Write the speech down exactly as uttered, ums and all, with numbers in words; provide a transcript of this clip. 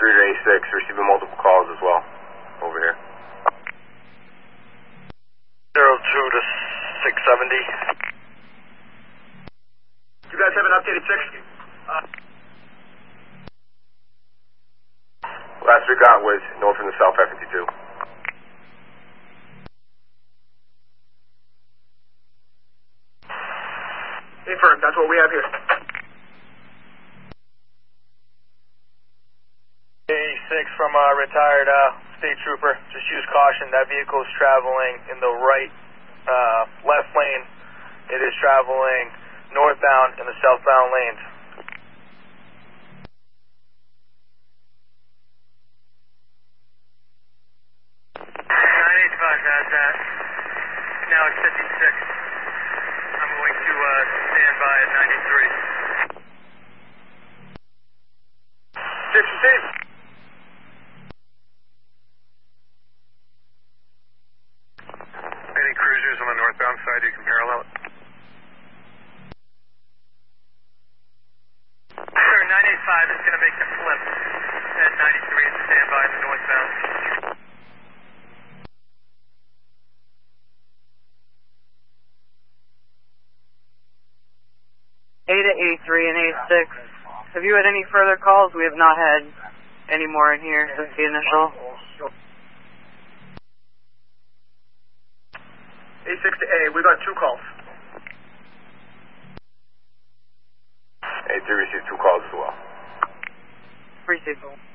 three to A six, receiving multiple calls as well. Over here. zero two to six seventy. You guys have an updated six? Uh, Last we got was north from the south five fifty-two. Affirm, that's what we have here. A six from a retired uh, state trooper. Just use caution. That vehicle is traveling in the right, uh, left lane. It is traveling northbound in the southbound lanes. nine eight five has that. Now it's fifty-six. I'm going to uh, stand by at ninety-three. six received. Any cruisers on the northbound side you can parallel it? Sir, nine eight five is going to make the flip at ninety-three and stand by in the northbound. A to A three and A six. Have you had any further calls? We have not had any more in here since the initial. A six to A, we got two calls. A three received two calls as well. Received.